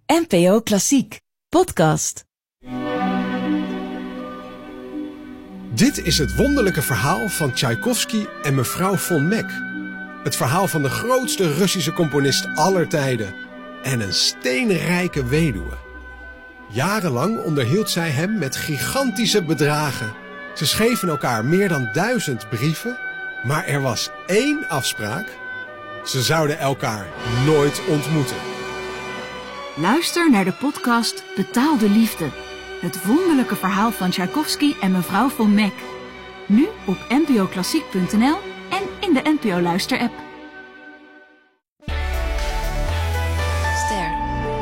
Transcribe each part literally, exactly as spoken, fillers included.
N P O Klassiek podcast. Dit is het wonderlijke verhaal van Tchaikovsky en mevrouw von Meck. Het verhaal van de grootste Russische componist aller tijden en een steenrijke weduwe. Jarenlang onderhield zij hem met gigantische bedragen. Ze schreven elkaar meer dan duizend brieven, maar er was één afspraak. Ze zouden elkaar nooit ontmoeten. Luister naar de podcast Betaalde Liefde. Het wonderlijke verhaal van Tchaikovsky en mevrouw von Meck. Nu op n p o klassiek punt n l en in de N P O Luister-app. Ster.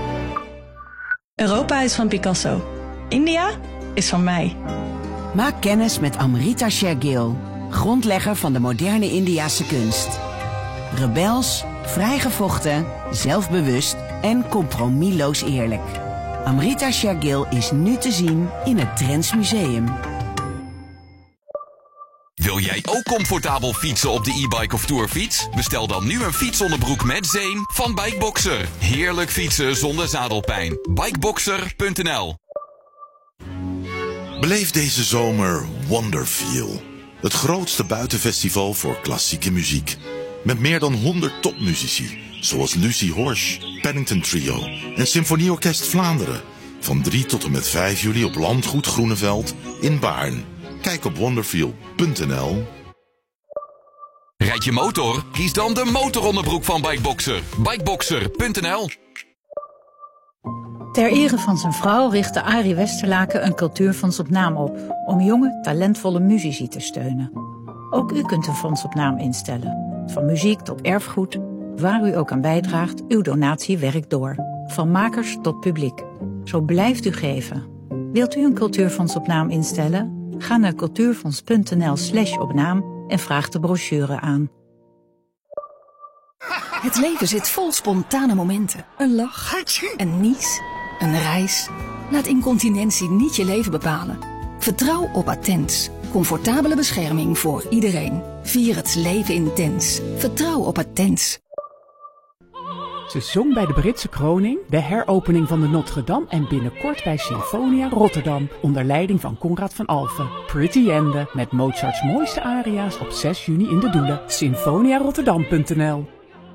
Europa is van Picasso. India is van mij. Maak kennis met Amrita Shergill, grondlegger van de moderne Indiase kunst. Rebels, vrijgevochten, zelfbewust en compromisloos eerlijk. Amrita Shergill is nu te zien in het Trends Museum. Wil jij ook comfortabel fietsen op de e-bike of tourfiets? Bestel dan nu een fietsonderbroek met zeem van Bikeboxer. Heerlijk fietsen zonder zadelpijn. Bikeboxer punt n l. Beleef deze zomer Wonderfeel. Het grootste buitenfestival voor klassieke muziek. Met meer dan honderd topmuzici, zoals Lucie Horsch, Paddington Trio en Symfonieorkest Vlaanderen. Van drie tot en met vijf juli op Landgoed Groeneveld in Baarn. Kijk op wonderfeel punt n l. Rijd je motor? Kies dan de motoronderbroek van Bikeboxer. Bikeboxer punt n l. Ter ere van zijn vrouw richtte Arie Westerlaken een cultuurfonds op naam op om jonge, talentvolle muzici te steunen. Ook u kunt een fonds op naam instellen. Van muziek tot erfgoed, waar u ook aan bijdraagt, uw donatie werkt door. Van makers tot publiek. Zo blijft u geven. Wilt u een cultuurfonds op naam instellen? Ga naar cultuurfonds punt n l slash op naam en vraag de brochure aan. Het leven zit vol spontane momenten. Een lach, een nies, een reis. Laat incontinentie niet je leven bepalen. Vertrouw op Attens. Comfortabele bescherming voor iedereen. Vier het leven intens. Vertrouw op Attens. Ze zong bij de Britse kroning, de heropening van de Notre-Dame en binnenkort bij Sinfonia Rotterdam onder leiding van Conrad van Alphen. Pretty Ende met Mozarts mooiste aria's op zes juni in de Doelen. Sinfonia Rotterdam punt n l.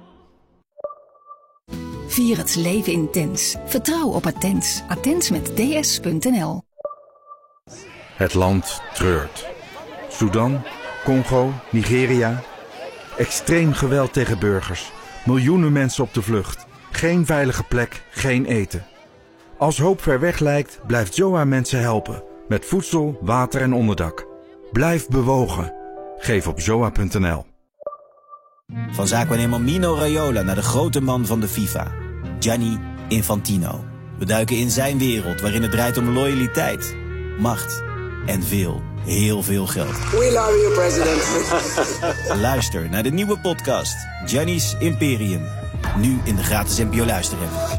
Vier het leven intens. Vertrouw op Attens. Attens met d s punt n l. Het land treurt. Sudan, Congo, Nigeria. Extreem geweld tegen burgers. Miljoenen mensen op de vlucht. Geen veilige plek, geen eten. Als hoop ver weg lijkt, blijft Z O A mensen helpen. Met voedsel, water en onderdak. Blijf bewogen. Geef op z o a punt n l. Van zaakwaarnemer Mino Raiola naar de grote man van de FIFA. Gianni Infantino. We duiken in zijn wereld waarin het draait om loyaliteit, macht en veel, heel veel geld. We love you, president. Luister naar de nieuwe podcast Gianni's Imperium. Nu in de gratis N P O Luister-app.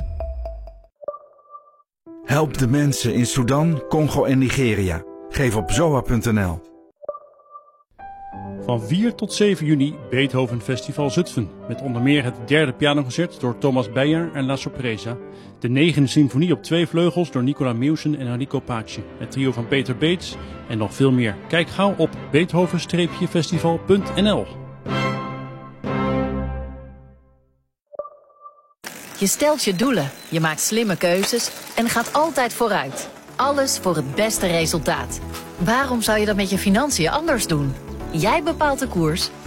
Help de mensen in Sudan, Congo en Nigeria. Geef op z o a punt n l. Van vier tot zeven juni Beethoven Festival Zutphen. Met onder meer het derde pianoconcert door Thomas Beyer en La Sorpresa. De negende symfonie op twee vleugels door Nicola Meusen en Enrico Pace. Het trio van Peter Beets en nog veel meer. Kijk gauw op beethoven festival punt n l. Je stelt je doelen, je maakt slimme keuzes en gaat altijd vooruit. Alles voor het beste resultaat. Waarom zou je dat met je financiën anders doen? Jij bepaalt de koers